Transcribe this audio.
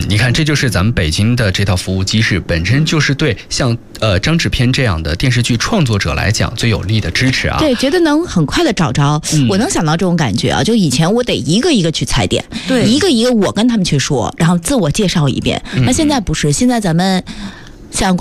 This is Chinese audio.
你看，这就是咱们北京的这套服务机制，本身就是对像张制片这样的电视剧创作者来讲最有力的支持啊。 对，觉得能很快的找着。我能想到这种感觉啊，就以前我得一个一个去踩点， 对， 一个一个我跟他们去说，然后自我介绍一遍。那现在不是，现在咱们像